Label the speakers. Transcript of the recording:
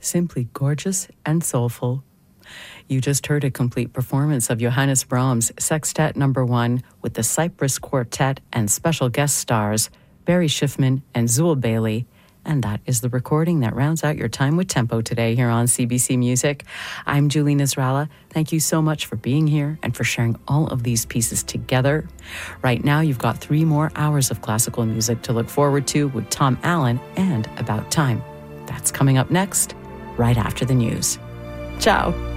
Speaker 1: simply gorgeous and soulful. You just heard a complete performance of Johannes Brahms' Sextet No. 1 with the Cyprus Quartet and special guest stars Barry Schiffman and Zool Bailey. And that is the recording that rounds out your time with Tempo today here on CBC Music. I'm Julie Nasrallah. Thank you so much for being here and for sharing all of these pieces together. Right now, you've got 3 more hours of classical music to look forward to with Tom Allen and About Time. That's coming up next, right after the news. Ciao.